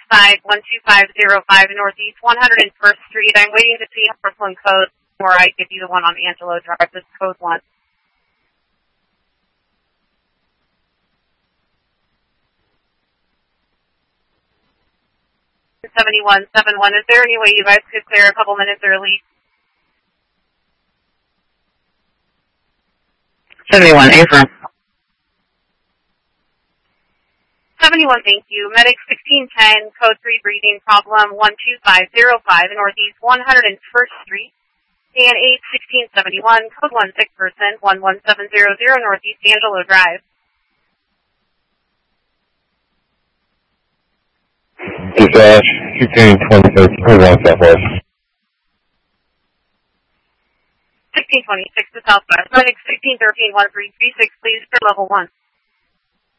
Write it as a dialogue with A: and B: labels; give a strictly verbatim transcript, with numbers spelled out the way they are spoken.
A: side, one two five zero five Northeast one hundred first Street. I'm waiting to see Brooklyn code before I give you the one on Angelo Drive. This is code one. seventy-one seventy-one. Is there any way you guys could clear a couple minutes early?
B: seventy-one, affirm.
A: seventy-one, thank you. Medic sixteen ten, code three breathing problem one two five zero five Northeast one hundred first Street. And eight sixteen seventy-one, code one six person one one seven zero zero Northeast Angelo Drive.
C: Dispatch, sixteen twenty-six, one Southwest.
A: sixteen twenty-six to Southwest. Medic sixteen thirteen one three three six, please, for level one.